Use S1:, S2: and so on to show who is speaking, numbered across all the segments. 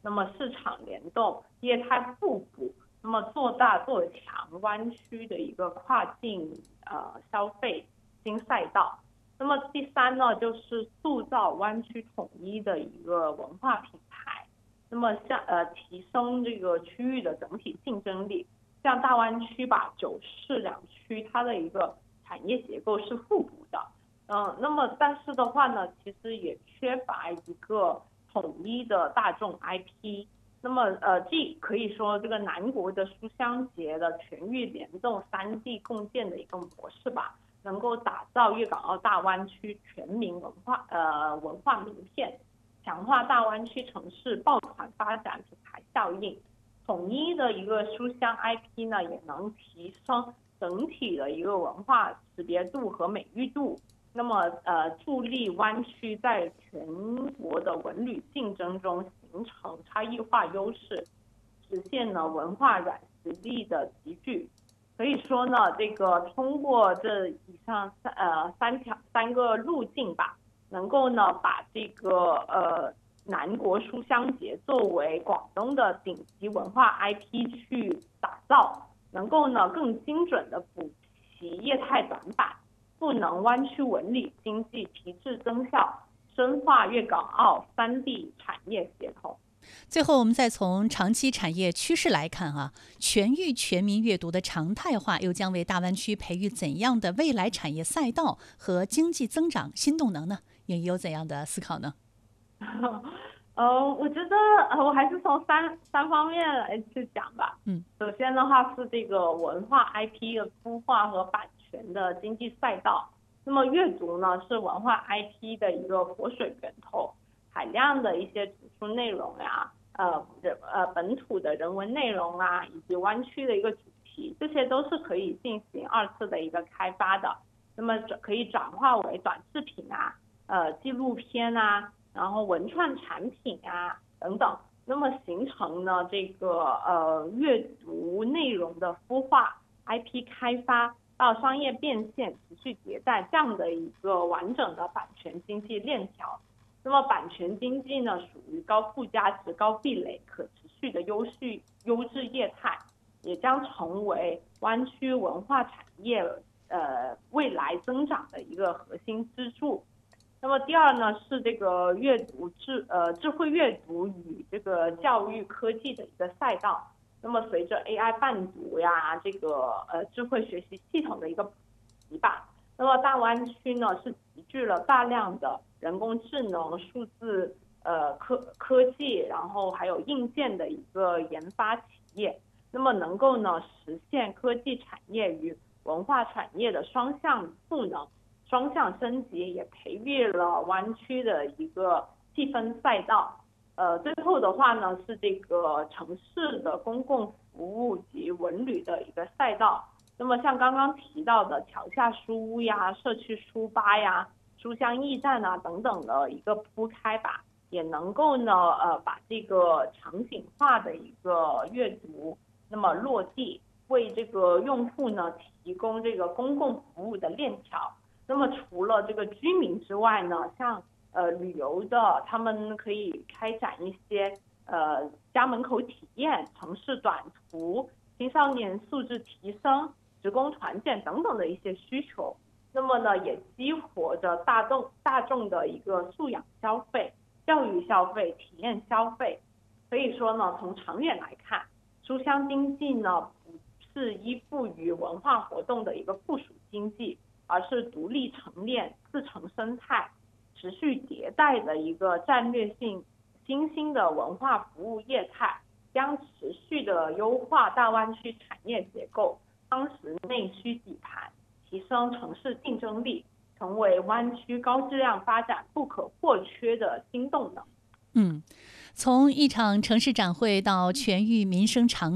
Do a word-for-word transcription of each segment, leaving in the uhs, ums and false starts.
S1: 那么市场联动、业态互补，那么做大做强湾区的一个跨境呃消费新赛道。那么第三呢，就是塑造湾区统一的一个文化品牌，那么像呃提升这个区域的整体竞争力。像大湾区吧，九市两区它的一个产业结构是互补的，嗯、呃，那么但是的话呢，其实也缺乏一个统一的大众 I P。那么呃，既可以说这个南国的书香节的全域联动、三地共建的一个模式吧，能够打造粤港澳大湾区全民文化呃文化名片，强化大湾区城市抱团发展品牌效应。统一的一个书香 I P 呢，也能提升整体的一个文化识别度和美誉度。那么呃，助力湾区在全国的文旅竞争中形成差异化优势，实现了文化软实力的集聚。所以说呢，这个通过这以上三呃三条三个路径吧，能够呢把这个呃南国书香节作为广东的顶级文化 I P 去打造，能够呢更精准的补齐业态短板，赋能湾区文旅经济提质增效，深化粤港澳三地产业协同。
S2: 最后，我们再从长期产业趋势来看啊，全域全民阅读的常态化又将为大湾区培育怎样的未来产业赛道和经济增长新动能呢？也有怎样的思考呢？
S1: 呃，我觉得呃，我还是从三三方面来去讲吧。
S2: 嗯，
S1: 首先的话是这个文化 I P 的孵化和版权的经济赛道。那么阅读呢是文化 I P 的一个活水源头，海量的一些图书内容呀、呃人呃本土的人文内容啊，以及湾区的一个主题，这些都是可以进行二次的一个开发的。那么可以转化为短视频啊、呃纪录片啊。然后文创产品啊等等，那么形成呢这个呃阅读内容的孵化、I P 开发到商业变现、持续迭代这样的一个完整的版权经济链条。那么版权经济呢，属于高附加值、高壁垒、可持续的优势优质业态，也将成为湾区文化产业呃未来增长的一个核心支柱。那么第二呢，是这个阅读智呃智慧阅读与这个教育科技的一个赛道。那么随着 A I 伴读呀，这个呃智慧学习系统的一个普及吧，那么大湾区呢是集聚了大量的人工智能、数字呃科科技，然后还有硬件的一个研发企业，那么能够呢实现科技产业与文化产业的双向赋能。双向升级，也培育了湾区的一个细分赛道。呃，最后的话呢，是这个城市的公共服务及文旅的一个赛道。那么像刚刚提到的桥下书屋呀、社区书吧呀、书香驿站啊等等的一个铺开吧，也能够呢，呃，把这个场景化的一个阅读，那么落地，为这个用户呢提供这个公共服务的链条。那么除了这个居民之外呢，像呃旅游的，他们可以开展一些呃家门口体验、城市短途、青少年素质提升、职工团建等等的一些需求。那么呢，也激活着大众大众的一个素养消费、教育消费、体验消费。所以说呢，从长远来看，书香经济呢不是依附于文化活动的一个附属经济，而是独立成链、自成生态、持续迭代的一个战略性新兴的文化服务业态，将持续的优化大湾区产业结构，夯实内需底盘，提升城市竞争力，成为湾区高质量发展不可或缺的新动能。
S2: 嗯，从一场城市展会到全域民生常态，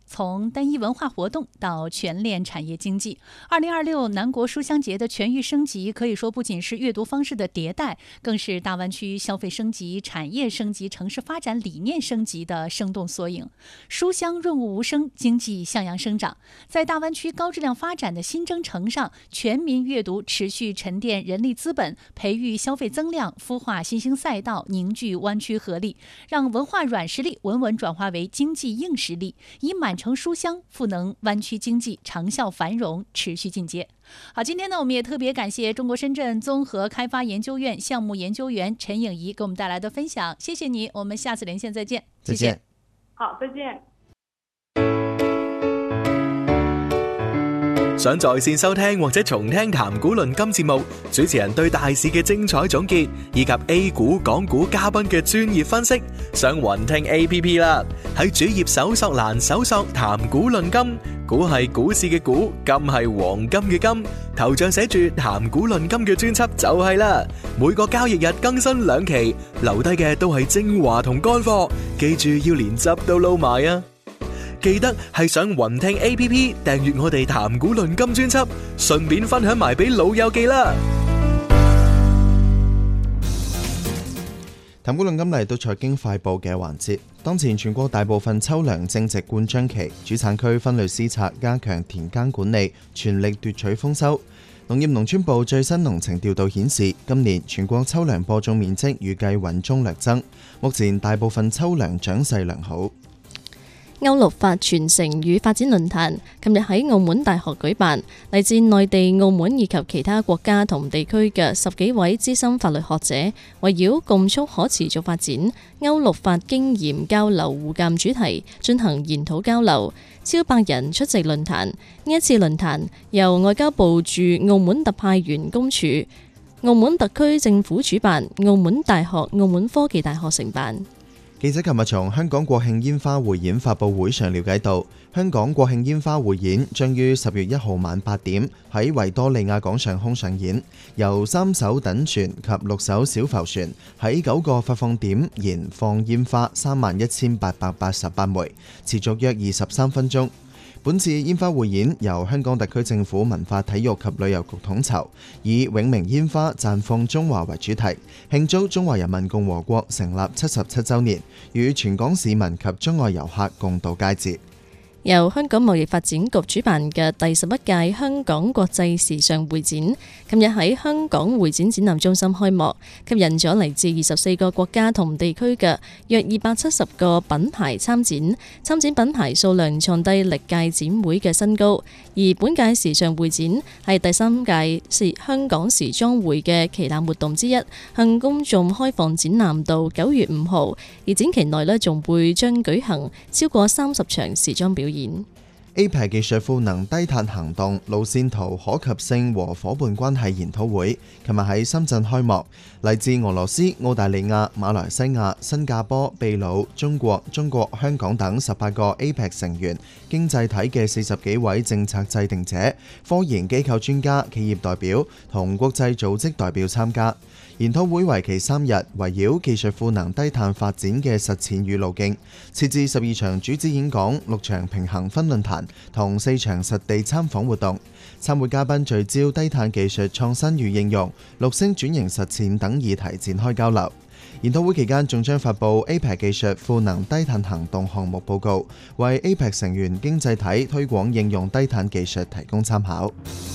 S2: 从单一文化活动到全链产业经济。二零二六南国书香节的全域升级，可以说不仅是阅读方式的迭代，更是大湾区消费升级、产业升级、城市发展理念升级的生动缩影。书香润物无声，经济向阳生长。在大湾区高质量发展的新征程上，全民阅读持续沉淀人力资本，培育消费增量，孵化新兴赛道，凝聚湾区合力，让文化软实力稳稳转化为经济硬实力，以满城书香赋能湾区经济长效繁荣，持续进阶。好，今天呢，我们也特别感谢中国深圳综合开发研究院项目研究员陈颖怡给我们带来的分享，谢谢你，我们下次连线再见。
S3: 再见。
S1: 好，再見。
S4: 想在線收聽或者重聽談股論金節目，主持人對大市嘅精彩總結，以及 A 股、港股嘉賓嘅專業分析，上雲聽 A P P 啦。喺主頁搜索欄搜索談股論金，股係股市嘅股，金係黃金嘅金，頭像寫住談股論金嘅專輯就係啦。每個交易日更新兩期，留低嘅都係精華同乾貨，記住要連汁都撈埋啊！記得係上雲聽 A P P 訂閱我哋談股論金專輯，順便分享埋俾老友記啦。
S3: 談股論金嚟到財經快報嘅環節，當前全國大部分秋糧正值灌漿期，主產區分類施策，加強田間管理，全力奪取豐收。農業農村部最新農情調度顯示，今年全國秋糧播種面積預計穩中略增，目前大部分秋糧長勢良好。
S5: 歐陸法傳承與發展論壇琴日喺澳門大學舉辦，嚟自內地、澳門以及其他國家同地區嘅十幾位資深法律學者，圍繞共促可持續發展、歐陸法經驗交流互鑑主題進行研討交流，超百人出席論壇。呢一次論壇由外交部駐澳門特派員公署、澳門特區政府主辦，澳門大學、澳門科技大學承辦。
S3: 記者琴日從香港國慶煙花匯演發佈會上了解到，香港國慶煙花匯演將於十月一號晚八點喺維多利亞港上空上演，由三艘躉船及六艘小浮船喺九個發放點燃放煙花三萬一千八百八十八枚，持續約二十三分鐘。本次煙花匯演由香港特區政府文化體育及旅遊局統籌，以永明煙花綻放中華為主題，慶祝中華人民共和國成立七十七週年，與全港市民及中外遊客共度佳節。
S5: 由香港貿易發展局主辦嘅第十一屆香港國際時尚會展，琴日喺香港會展展覽中心開幕，吸引咗嚟自二十四個國家同地區嘅約二百七十個品牌參展，參展品牌數量創低歷屆展會嘅新高。而本屆時尚會展係第三屆是香港時裝會嘅旗艦活動之一，向公眾開放展覽到九月五號，而展期內呢仲會將舉行超過三十場時裝表演。
S3: A P E C 技術賦能低碳行動路線圖可及性和伙伴關係研討會，琴日喺深圳開幕。嚟自俄羅斯、澳大利亞、馬來西亞、新加坡、秘魯、中國、中國香港等十八個 A P E C 成員經濟體嘅四十幾位政策制定者、科研機構專家、企業代表同國際組織代表參加。研討會為期三日，圍繞技術賦能低碳發展嘅實踐與路徑，設置十二場主旨演講、六場平衡分論壇同四場實地參訪活動。參會嘉賓聚焦低碳技術創新與應用、綠星轉型實踐等議題展開交流。研討會期間仲將發布 A P E C 技術賦能低碳行動項目報告，為 A P E C 成員經濟體推廣應用低碳技術提供參考。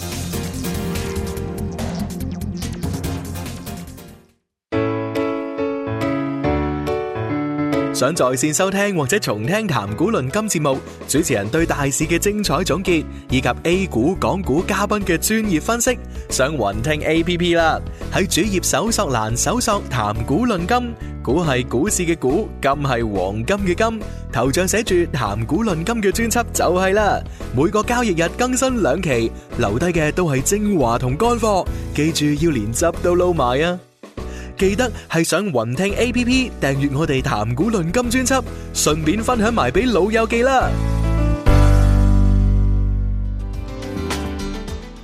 S4: 想在線收聽或者重聽談股論金節目，主持人對大市嘅精彩總結，以及 A 股、港股嘉賓嘅專業分析，上雲聽 A P P 啦。喺主頁搜索欄搜索談股論金，股係股市嘅股，金係黃金嘅金，頭像寫住談股論金嘅專輯就係啦。每個交易日更新兩期，留低嘅都係精華同乾貨，記住要連汁都撈埋啊！記得係上雲聽 A P P 訂閱我哋談股論金專輯，順便分享埋俾老友記啦。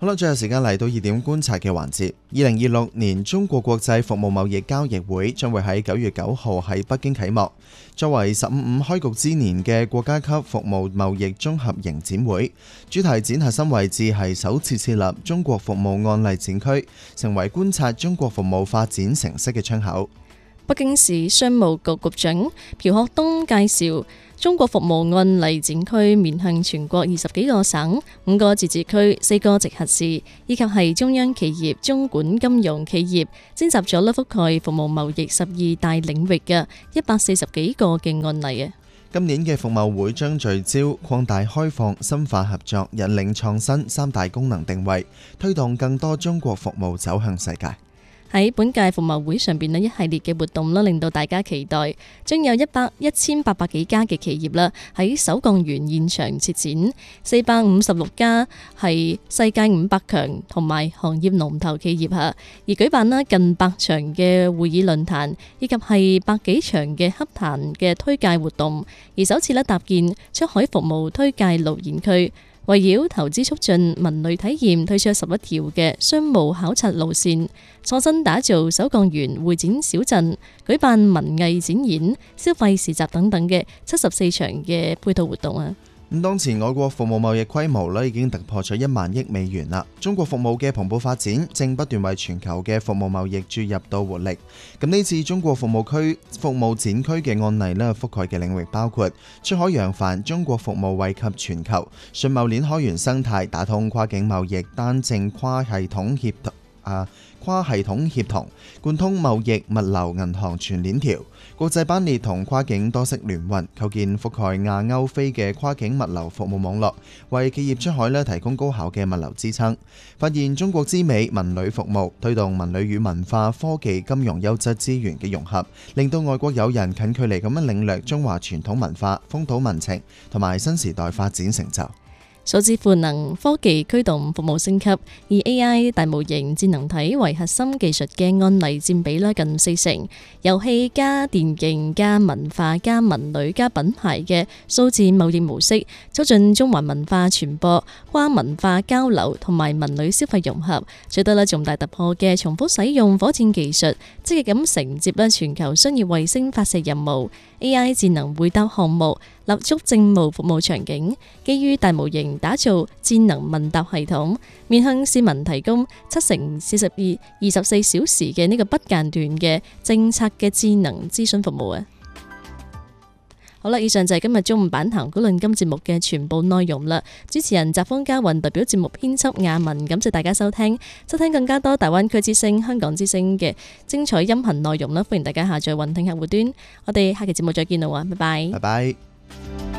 S3: 好啦，最後時間嚟到熱點觀察嘅環節。二零二六年中國國際服務貿易交易會將會喺九月九號喺北京啟幕。作為十五五開局之年嘅國家級服務貿易綜合型展會，主題展核心位置係首次設立中國服務案例展區，成為觀察中國服務發展成色嘅窗口。
S5: 北京市商務局局長朴學東介紹，中國服務案例展區面向全國二十幾個省、五個自治區、四個直轄市，以及係中央企業、中管金融企業，徵集咗咧覆蓋服務貿易十二大領域嘅一百四十幾個嘅案例啊！
S3: 今年嘅服貿會將聚焦擴大開放、深化合作、引領創新三大功能定位，推動更多中國服務走向世界。
S5: 喺本屆服貿會上邊咧，一系列嘅活動啦，令到大家期待，將有一百一千八百幾家嘅企業啦，喺首鋼園現場設展，四百五十六家係世界五百強同埋行業龍頭企業嚇，而舉辦啦近百場嘅會議論壇，以及係百幾場嘅洽談嘅推介活動，而首次咧搭建出海服務推介路演區。圍繞投資促進文旅體驗，推出十一條嘅商務考察路線，創新打造首鋼園會展小鎮，舉辦文藝展演、消費市集等等嘅七十四場嘅配套活動啊！
S3: 咁當前我國服務貿易規模咧已經突破咗一萬億美元啦。中國服務嘅蓬勃發展，正不斷為全球嘅服務貿易注入到活力。咁呢次中國服務區服務展區嘅案例咧，覆蓋嘅領域包括出海揚帆，中國服務惠及全球；順貿鏈開源生態，打通跨境貿易單證跨系統協啊跨系統協同，貫通貿易、物流、銀行全鏈條；國際班列同跨境多式聯運，構建覆蓋亞歐非嘅跨境物流服務網絡，為企業出海咧提供高效嘅物流支撐。發現中國之美文旅服務，推動文旅與文化、科技、金融優質資源嘅融合，令到外國友人近距離咁樣領略中華傳統文化、風土民情同埋新時代發展成就。
S5: 數字賦能科技驅動服務升級，以 A I 大模型智能體為核心技術嘅案例佔比咧近四成，遊戲加電競加文化加文旅加品牌嘅數字貿易模式，促進中華文化傳播、跨文化交流同埋文旅消費融合，取得咧重大突破嘅重複使用火箭技術，積極咁承接咧全球商業衛星發射任務。A I 智能回答項目立足政務服務場景，基於大模型打造智能問答系統，面向市民提供七乘四十二二十四小時嘅呢個不間斷嘅政策嘅智能諮詢服務啊！好啦，以上就係今日中午版談股論金節目嘅全部內容啦。主持人澤豐嘉雲代表節目編輯亞文，感謝大家收聽。收聽更加多大灣區之聲、香港之聲嘅精彩音頻內容啦，歡迎大家下載雲聽客戶端。我哋下期節目再見啦，拜拜。
S3: 拜拜。